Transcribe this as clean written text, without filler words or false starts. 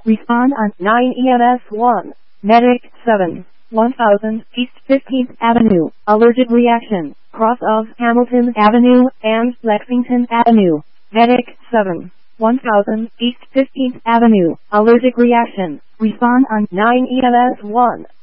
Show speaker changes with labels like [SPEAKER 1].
[SPEAKER 1] Respond on 9 EMS 1. Medic 7. 1000 East 15th Avenue. Allergic reaction. Cross of Hamilton Avenue and Lexington Avenue. Medic 7. 1000 East 15th Avenue. Allergic reaction. Respond on 9 EMS 1.